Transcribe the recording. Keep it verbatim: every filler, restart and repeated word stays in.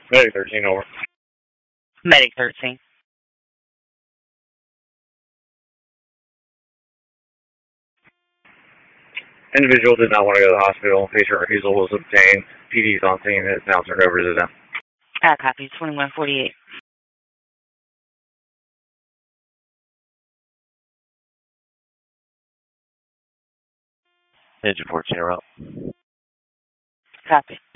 Medic thirteen, over. Medic thirteen. Individual did not want to go to the hospital. Patient refusal was obtained. P D is on scene and is now turned over to them. I copy. twenty-one forty-eight. Engine fourteen, route. Copy.